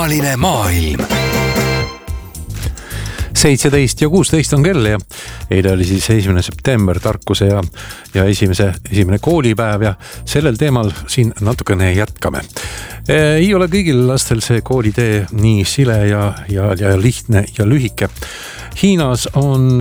Kummaline maailm. 17 ja 16 on kell ja eile oli siis 1. september, tarkuse ja esimene koolipäev ja sellel teemal siin natukene jätkame. Ei ole kõigil lastel see koolitee nii sile ja lihtne ja lühike. Hiinas on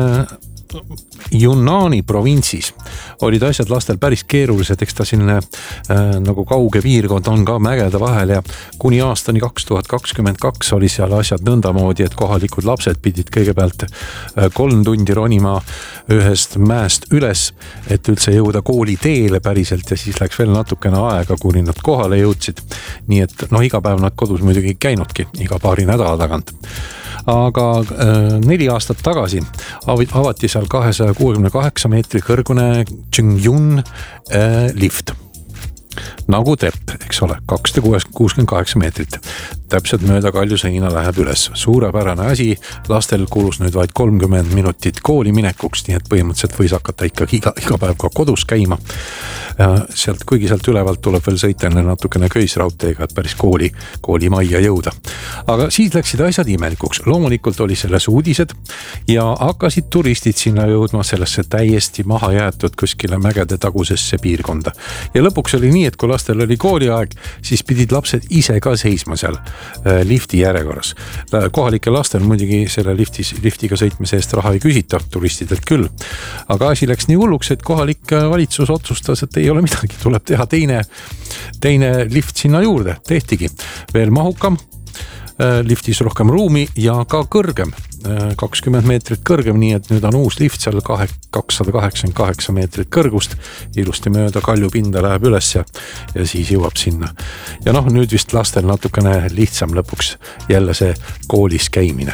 Yunani provintsis olid asjad lastel päris keerulised, eks ta selline nagu kauge piirkond on ka mägede vahel ja kuni aastani 2022 oli seal asjad nõndamoodi, et kohalikud lapsed pidid kõigepealt 3 tundi ronima ühest mäest üles, et üldse jõuda kooli teele päriselt ja siis läks veel natukene aega, kuni nad kohale jõudsid. Nii et iga päev nad kodus muidugi käinudki, iga paari nädala tagant. Aga 4 aastat tagasi avati seal 268 meetri kõrgune Chongjun lift. Nagu trepp, eks ole, 268 meetrit. Täpselt mööda kaljuseina läheb üles. Suurepärane asi, lastel kulus nüüd vaid 30 minutit kooli minekuks, nii et põhimõtteliselt võis hakata ikkagi iga päev ka kodus käima. Kuigi sealt ülevalt tuleb veel sõita natukene köisraudteega, et päris kooli majja jõuda. Aga siis läksid asjad imelikuks. Loomulikult oli selles uudised ja hakkasid turistid sinna jõudma sellesse täiesti maha jäetud kuskile mägede tagusesse piirkonda. Ja lõpuks oli nii, et kui lastel oli kooliaeg, siis pidid lapsed ise ka seisma seal lifti järjekorras. Kohalike lastel muidugi selle liftiga sõitmise eest raha ei küsita, turistidelt küll. Aga asi läks nii hulluks, et kohalik valitsus otsustas, et ei ole midagi, tuleb teha teine lift sinna juurde. Tehtigi veel mahukam, liftis rohkem ruumi ja ka kõrgem, 20 meetrit kõrgem, nii et nüüd on uus lift seal 288 meetrit kõrgust, ilusti mööda kaljupinda läheb üles ja siis jõuab sinna. Ja nüüd vist lastel natukene lihtsam lõpuks jälle see koolis käimine.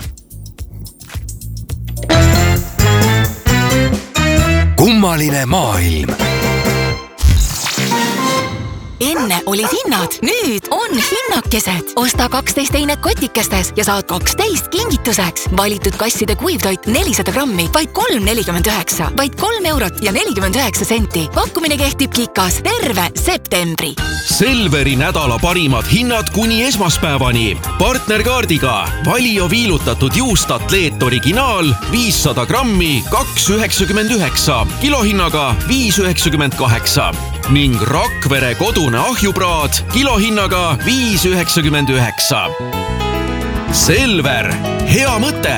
Kummaline maailm. Enne olid hinnad, nüüd on hinnakesed. Osta 12 teinet kotikestes ja saad 12 kingituseks. Valitud kasside kuivtoit 400 grammi, vaid 3,49, vaid 3 eurot ja 49 senti. Pakkumine kehtib Kikas terve septembri. Selveri nädala parimad hinnad kuni esmaspäevani. Partnerkaardiga Valio viilutatud juust Atleet originaal 500 grammi 2,99, kilohinnaga 5,98 ning Rakvere kodune ahjupraad kilohinnaga 5,99. Selver, hea mõte!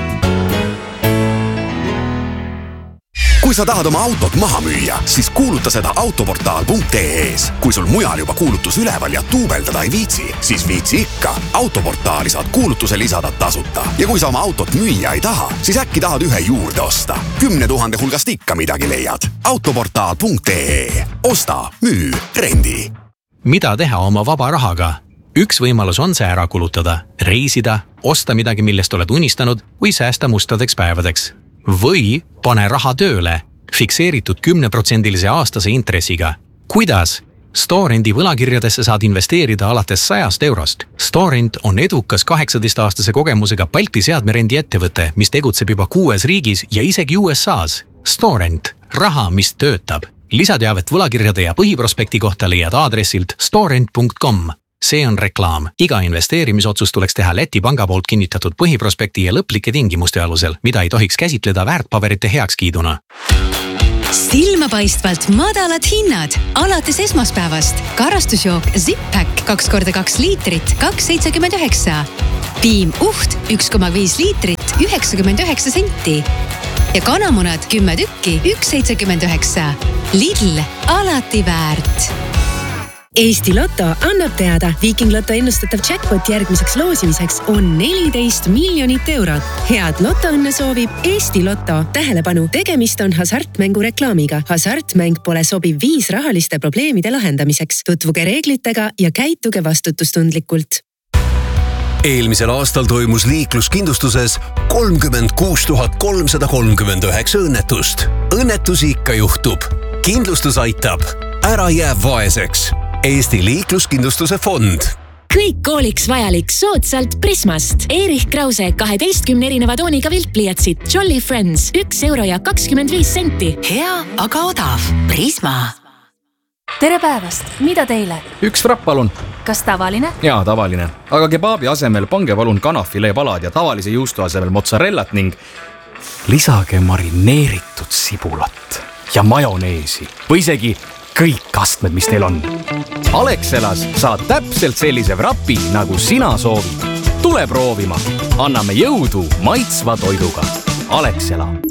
Kui sa tahad oma autot maha müüa, siis kuuluta seda autoportaal.ee-s. Kui sul mujal juba kuulutus üleval ja tuubeldada ei viitsi, siis viitsi ikka. Autoportaali saad kuulutuse lisada tasuta. Ja kui sa oma autot müüa ei taha, siis äkki tahad ühe juurde osta. 10 000 hulgast ikka midagi leiad. Autoportaal.ee. Osta, müü, rendi. Mida teha oma vaba rahaga? Üks võimalus on see ära kulutada, reisida, osta midagi, millest oled unistanud või säästa mustadeks päevadeks. Või pane raha tööle, fikseeritud 10% aastase intressiga. Kuidas? Storendi võlakirjadesse saad investeerida alates 100 eurost. Storend on edukas 18-aastase kogemusega Balti seadmerendi ettevõte, mis tegutseb juba 6 riigis ja isegi USAs. Storend, raha, mis töötab. Lisateavet võlakirjade ja põhiprospekti kohta leiad aadressilt storend.com. See on reklaam. Iga investeerimisotsus tuleks teha Läti panga poolt kinnitatud põhiprospekti ja lõplike tingimuste alusel, mida ei tohiks käsitleda väärtpaberite heakskiiduna. Silmapaistvalt madalad hinnad. Alates esmaspäevast. Karastusjook Zip-Pack 2x2 liitrit 2,79. Piim Uht 1,5 liitrit 99 senti. Ja kanamunad 10 tükki 1,79. Lidl, alati väärt. Eesti Lotto annab teada, Viking Lotto ennustatav jackpot järgmiseks loosimiseks on 14 miljonit eurot. Head lotoõnne soovib Eesti Lotto. Tähelepanu, tegemist on hasartmängu reklaamiga. Hasartmäng pole sobiv viis rahaliste probleemide lahendamiseks. Tutvuge reeglitega ja käituge vastutustundlikult. Eelmisel aastal toimus liikluskindlustuses 36 339 õnnetust. Õnnetusi ikka juhtub. Kindlustus aitab. Ära jää vaeseks. Eesti liikluskindlustuse fond. Kõik kooliks vajalik soodsalt Prismast. Erich Krause 12 erineva tooniga viltpliatsid. Jolly Friends 1 euro ja 25 senti. Hea, aga odav. Prisma. Tere päevast, mida teile? Üks frapp palun. Kas tavaline? Jaa, tavaline. Aga kebaabi asemel pange palun kanafilee palad ja tavalise juustu asemel mozzarellat ning lisage marineeritud sibulat ja majoneesi või isegi kõik astmed, mis teil on. Alexelas saad täpselt sellise vrapi, nagu sina soovid. Tule proovima. Anname jõudu maitsva toiduga. Alexela.